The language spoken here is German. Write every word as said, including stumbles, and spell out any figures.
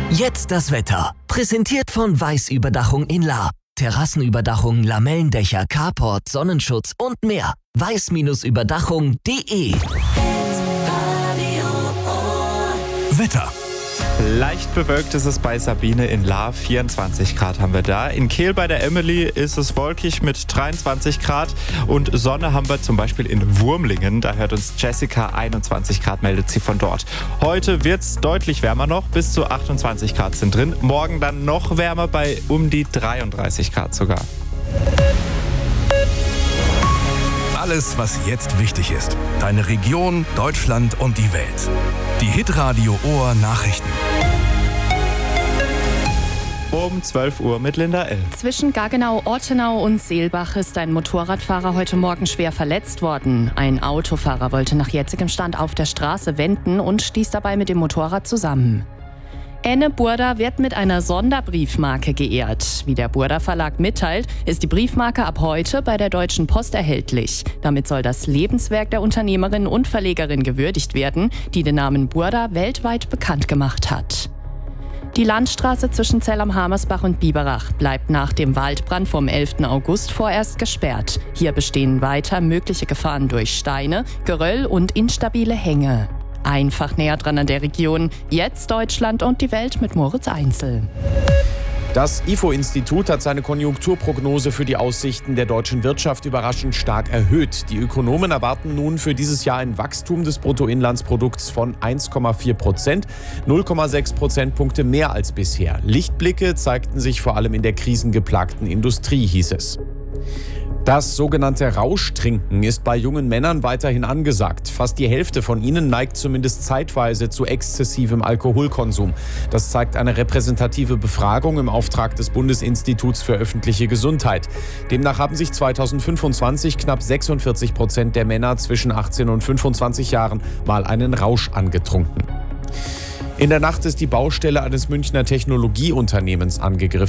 Jetzt das Wetter. Präsentiert von Weiß-Überdachung in Lahr. Terrassenüberdachung, Lamellendächer, Carport, Sonnenschutz und mehr. weiß Überdachung punkt de. Wetter. Leicht bewölkt ist es bei Sabine in Lahr, vierundzwanzig Grad haben wir da. In Kehl bei der Emily ist es wolkig mit dreiundzwanzig Grad und Sonne haben wir zum Beispiel in Wurmlingen. Da hört uns Jessica, einundzwanzig Grad meldet sie von dort. Heute wird es deutlich wärmer noch, bis zu achtundzwanzig Grad sind drin. Morgen dann noch wärmer bei um die dreiunddreißig Grad sogar. Alles, was jetzt wichtig ist. Deine Region, Deutschland und die Welt. Die Hitradio Ohr Nachrichten. Um zwölf Uhr mit Linda L. Zwischen Gaggenau, Ortenau und Seelbach ist ein Motorradfahrer heute Morgen schwer verletzt worden. Ein Autofahrer wollte nach jetzigem Stand auf der Straße wenden und stieß dabei mit dem Motorrad zusammen. Enne Burda wird mit einer Sonderbriefmarke geehrt. Wie der Burda Verlag mitteilt, ist die Briefmarke ab heute bei der Deutschen Post erhältlich. Damit soll das Lebenswerk der Unternehmerin und Verlegerin gewürdigt werden, die den Namen Burda weltweit bekannt gemacht hat. Die Landstraße zwischen Zell am Hamersbach und Biberach bleibt nach dem Waldbrand vom elften August vorerst gesperrt. Hier bestehen weiter mögliche Gefahren durch Steine, Geröll und instabile Hänge. Einfach näher dran an der Region. Jetzt Deutschland und die Welt mit Moritz Einzel. Das I F O-Institut hat seine Konjunkturprognose für die Aussichten der deutschen Wirtschaft überraschend stark erhöht. Die Ökonomen erwarten nun für dieses Jahr ein Wachstum des Bruttoinlandsprodukts von eins Komma vier Prozent, null Komma sechs Prozentpunkte mehr als bisher. Lichtblicke zeigten sich vor allem in der krisengeplagten Industrie, hieß es. Das sogenannte Rauschtrinken ist bei jungen Männern weiterhin angesagt. Fast die Hälfte von ihnen neigt zumindest zeitweise zu exzessivem Alkoholkonsum. Das zeigt eine repräsentative Befragung im Auftrag des Bundesinstituts für öffentliche Gesundheit. Demnach haben sich zweitausendfünfundzwanzig knapp sechsundvierzig Prozent der Männer zwischen achtzehn und fünfundzwanzig Jahren mal einen Rausch angetrunken. In der Nacht ist die Baustelle eines Münchner Technologieunternehmens angegriffen.